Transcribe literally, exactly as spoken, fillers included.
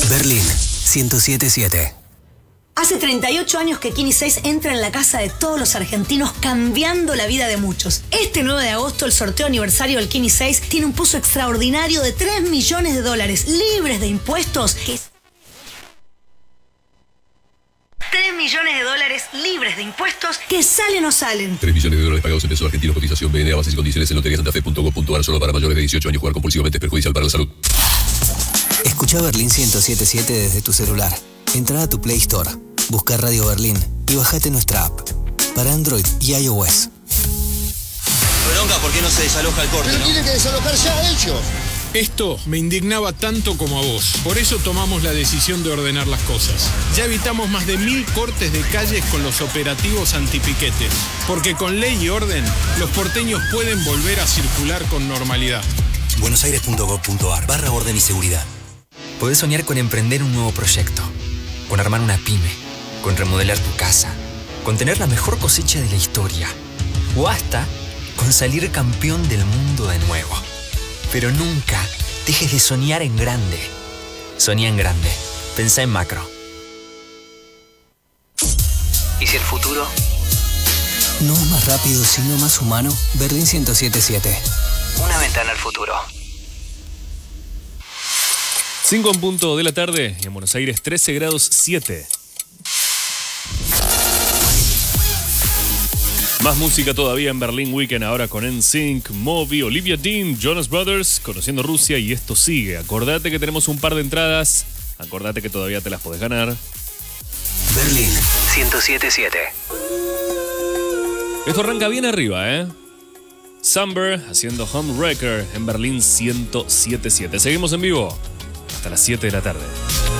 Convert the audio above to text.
Berlín ciento siete punto siete. Hace treinta y ocho años que Kini seis entra en la casa de todos los argentinos, cambiando la vida de muchos. Este nueve de agosto, el sorteo aniversario del Kini seis tiene un pozo extraordinario de tres millones de dólares, libres de impuestos. Que... tres millones de dólares libres de impuestos que salen o salen. tres millones de dólares pagados en pesos argentinos. Cotización B N A, bases y condiciones en lotería santa fe punto gov punto ar. Solo para mayores de dieciocho años. Jugar compulsivamente es perjudicial para la salud. Escucha Berlín ciento siete punto siete desde tu celular. Entra a tu Play Store, busca Radio Berlín y bajate nuestra app para Android y iOS. Bronca, ¿por qué no se desaloja el corte? Pero ¿no? tienen que desalojar ya ellos. Esto me indignaba tanto como a vos. Por eso tomamos la decisión de ordenar las cosas. Ya evitamos más de mil cortes de calles con los operativos antipiquetes. Porque con ley y orden, los porteños pueden volver a circular con normalidad. buenosaires punto gov punto ar barra orden y seguridad. Podés soñar con emprender un nuevo proyecto, con armar una pyme, con remodelar tu casa, con tener la mejor cosecha de la historia, o hasta con salir campeón del mundo de nuevo. Pero nunca dejes de soñar en grande. Soñá en grande. Pensá en macro. ¿Y si el futuro no es más rápido, sino más humano? Berlín ciento siete punto siete. Una ventana al futuro. cinco en punto de la tarde y en Buenos Aires trece grados siete. Más música todavía en Berlín Weekend, ahora con N Sync, Moby, Olivia Dean, Jonas Brothers, Conociendo Rusia, y esto sigue. Acordate que tenemos un par de entradas, acordate que todavía te las podés ganar. Berlín ciento siete punto siete. Esto arranca bien arriba, ¿eh? Summer haciendo Homewrecker en Berlín ciento siete punto siete. Seguimos en vivo hasta las siete de la tarde.